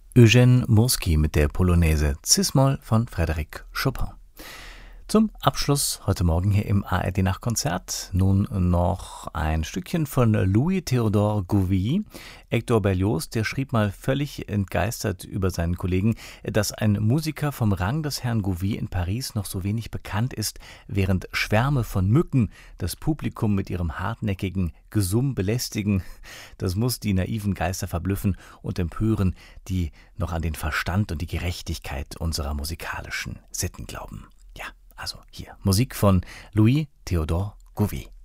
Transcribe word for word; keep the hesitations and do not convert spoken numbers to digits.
Eugène Murski mit der Polonaise Cis-Moll von Frédéric Chopin. Zum Abschluss heute Morgen hier im A R D-Nachtkonzert nun noch ein Stückchen von Louis-Théodore Gouvier. Hector Berlioz, der schrieb mal völlig entgeistert über seinen Kollegen, dass ein Musiker vom Rang des Herrn Gouvier in Paris noch so wenig bekannt ist, während Schwärme von Mücken das Publikum mit ihrem hartnäckigen Gesumm belästigen. Das muss die naiven Geister verblüffen und empören, die noch an den Verstand und die Gerechtigkeit unserer musikalischen Sitten glauben. Also hier Musik von Louis-Théodore Gouvier.